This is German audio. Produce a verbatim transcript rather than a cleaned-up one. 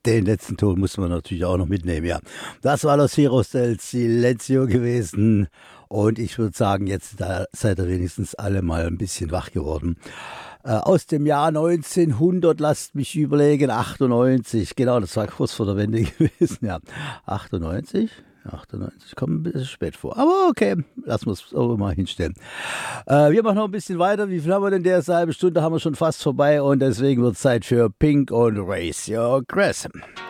Den letzten Ton muss man natürlich auch noch mitnehmen, ja. Das war Los Heroes del Silencio gewesen. Und ich würde sagen, jetzt da seid ihr wenigstens alle mal ein bisschen wach geworden. Äh, aus dem Jahr neunzehnhundert, lasst mich überlegen, achtundneunzig. Genau, das war kurz vor der Wende gewesen, ja. achtundneunzig? achtundneunzig, kommt ein bisschen spät vor. Aber okay, lassen wir es auch mal hinstellen. Äh, wir machen noch ein bisschen weiter. Wie viel haben wir denn der? Halbe Stunde haben wir schon fast vorbei und deswegen wird es Zeit für Pink und Raise Your Grass.